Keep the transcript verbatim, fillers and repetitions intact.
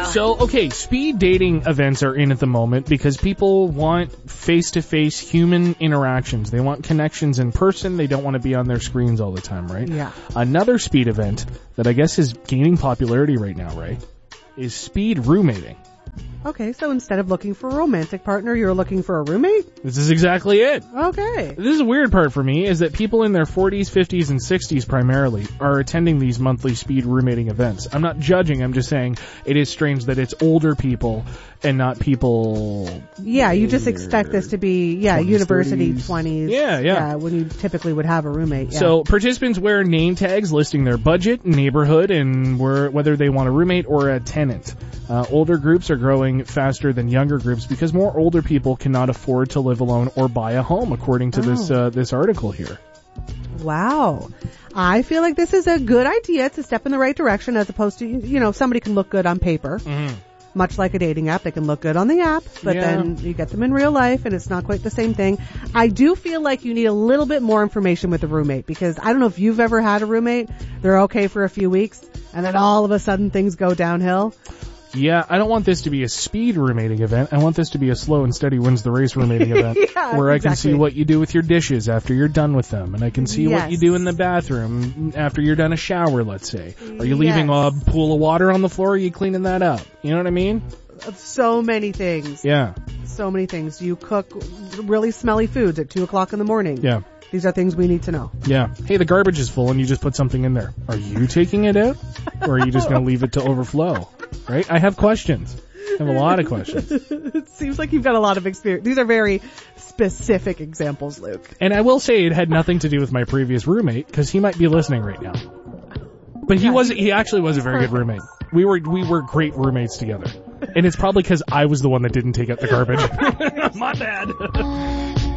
So, okay, speed dating events are in at the moment because people want face-to-face human interactions. They want connections in person. They don't want to be on their screens all the time, right? Yeah. Another speed event that I guess is gaining popularity right now, right, is speed roommating. Okay, so instead of looking for a romantic partner, you're looking for a roommate? This is exactly it. Okay. This is a weird part for me, is that people in their forties, fifties, and sixties primarily are attending these monthly speed roommating events. I'm not judging, I'm just saying it is strange that it's older people and not people... Yeah, you just expect this to be, yeah, twenties, university thirties. twenties. Yeah, yeah. when you typically would have a roommate. Yeah. So participants wear name tags listing their budget, neighborhood, and where, whether they want a roommate or a tenant. Uh, older groups are growing faster than younger groups because more older people cannot afford to live alone or buy a home, according to oh. this uh, this article here. Wow. I feel like this is a good idea. It's a step in the right direction as opposed to, you know, somebody can look good on paper. Mm-hmm. Much like a dating app, they can look good on the app, but yeah. then you get them in real life and it's not quite the same thing. I do feel like you need a little bit more information with a roommate because I don't know if you've ever had a roommate. They're okay for a few weeks and then all of a sudden things go downhill. Yeah, I don't want this to be a speed roommating event. I want this to be a slow and steady wins the race roommating event yeah, where I exactly. can see what you do with your dishes after you're done with them, and I can see yes. what you do in the bathroom after you're done a shower, let's say. Are you leaving yes. a pool of water on the floor, or are you cleaning that up? You know what I mean? So many things. Yeah. So many things. You cook really smelly foods at two o'clock in the morning. Yeah. These are things we need to know. Yeah. Hey, the garbage is full and you just put something in there. Are you taking it out? Or are you just going to leave it to overflow? Right? I have questions. I have a lot of questions. It seems like you've got a lot of experience. These are very specific examples, Luke. And I will say it had nothing to do with my previous roommate because he might be listening right now. But he yeah, was, he, he actually was a very perfect. good roommate. We were, we were great roommates together. And it's probably because I was the one that didn't take out the garbage. My bad.